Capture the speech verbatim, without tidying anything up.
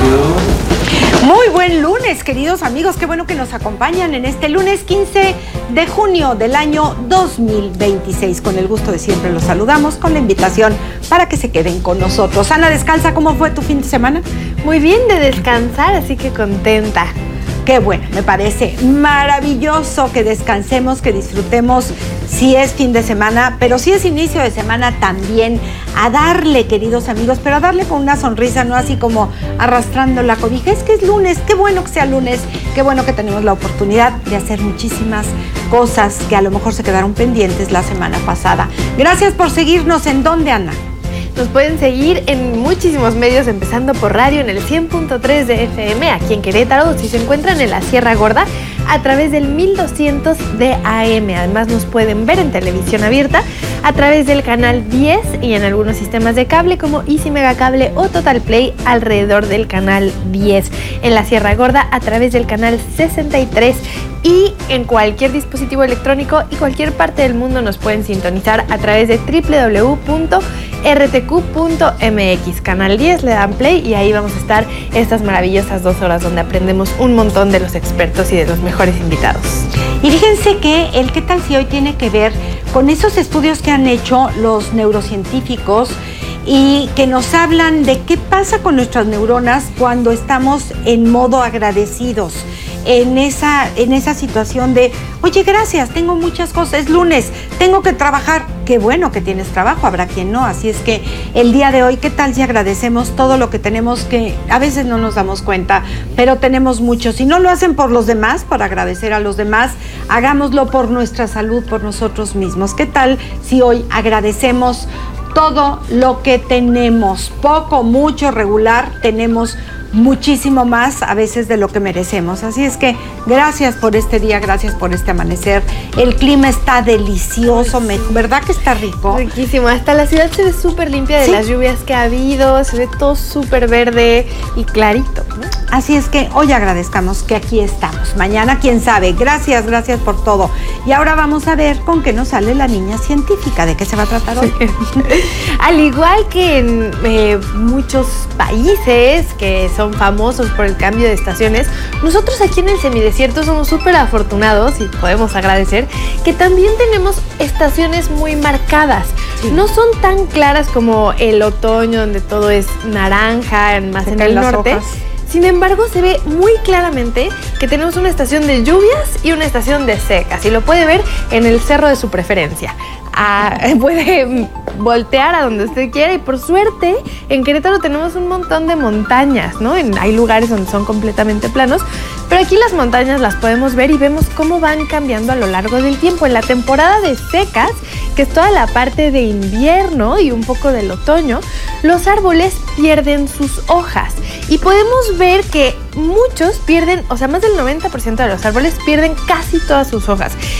you. Muy buen lunes, queridos amigos. Qué bueno que nos acompañan en este lunes quince de junio del año dos mil veintiséis. Con el gusto de siempre los saludamos con la invitación para que se queden con nosotros. Ana Descalza, ¿cómo fue tu fin de semana? Muy bien de descansar, así que contenta. Qué bueno, me parece maravilloso que descansemos, que disfrutemos si es fin de semana, pero si es inicio de semana también, a darle, queridos amigos, pero a darle con una sonrisa, no así como arrastrando la cobija. Es que es lunes, qué bueno que sea lunes, qué bueno que tenemos la oportunidad de hacer muchísimas cosas que a lo mejor se quedaron pendientes la semana pasada. Gracias por seguirnos. ¿En dónde, Ana? Nos pueden seguir en muchísimos medios, empezando por radio en el cien punto tres de F M aquí en Querétaro, o si se encuentran en la Sierra Gorda a través del mil doscientos de A M. Además nos pueden ver en televisión abierta a través del canal diez y en algunos sistemas de cable como Easy Megacable o Total Play alrededor del canal diez. En la Sierra Gorda a través del canal sesenta y tres y en cualquier dispositivo electrónico y cualquier parte del mundo nos pueden sintonizar a través de doble u doble u doble u punto r t q punto m x. Canal diez, le dan play y ahí vamos a estar estas maravillosas dos horas donde aprendemos un montón de los expertos y de los mejores invitados. Y fíjense que el qué tal si hoy tiene que ver con esos estudios que han hecho los neurocientíficos y que nos hablan de qué pasa con nuestras neuronas cuando estamos en modo agradecidos. En esa, en esa situación de, oye, gracias, tengo muchas cosas, es lunes, tengo que trabajar. Qué bueno que tienes trabajo, habrá quien no. Así es que el día de hoy, ¿qué tal si agradecemos todo lo que tenemos, que a veces no nos damos cuenta, pero tenemos mucho? Si no lo hacen por los demás, para agradecer a los demás, hagámoslo por nuestra salud, por nosotros mismos. ¿Qué tal si hoy agradecemos todo lo que tenemos? Poco, mucho, regular, tenemos muchísimo más a veces de lo que merecemos. Así es que gracias por este día, gracias por este amanecer. El clima está delicioso, me, ¿verdad que está rico? Riquísimo, hasta la ciudad se ve súper limpia de ¿Sí? las lluvias que ha habido, se ve todo súper verde y clarito, ¿no? Así es que hoy agradezcamos que aquí estamos. Mañana, quién sabe. Gracias, gracias por todo. Y ahora vamos a ver con qué nos sale la niña científica. ¿De qué se va a tratar hoy? Al igual que en eh, muchos países que son famosos por el cambio de estaciones, nosotros aquí en el semidesierto somos súper afortunados y podemos agradecer que también tenemos estaciones muy marcadas. Sí. No son tan claras como el otoño, donde todo es naranja, más en el norte. Hojas. Sin embargo, se ve muy claramente que tenemos una estación de lluvias y una estación de secas. Y lo puede ver en el cerro de su preferencia. Ah, puede voltear a donde usted quiera y por suerte en Querétaro tenemos un montón de montañas, ¿no? En, hay lugares donde son completamente planos, pero aquí las montañas las podemos ver y vemos cómo van cambiando a lo largo del tiempo. En la temporada de secas, que es toda la parte de invierno y un poco del otoño, los árboles pierden sus hojas y podemos ver que muchos pierden, o sea, más del noventa por ciento de los árboles pierden casi todas sus hojas.